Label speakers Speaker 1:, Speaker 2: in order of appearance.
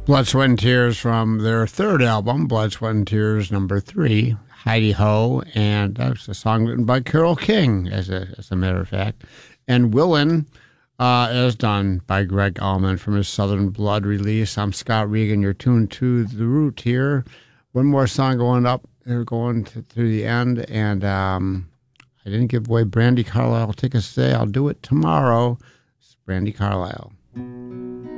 Speaker 1: Blood, Sweat, and Tears from their third album, Blood, Sweat, and Tears #3, Heidi Ho, and that's a song written by Carole King, as a matter of fact, and Willin', as done by Greg Allman from his Southern Blood release. I'm Scott Regan. You're tuned to The Root here. One more song going up. They're going to the end, and I didn't give away Brandi Carlile tickets today. I'll do it tomorrow. It's Brandi Carlile.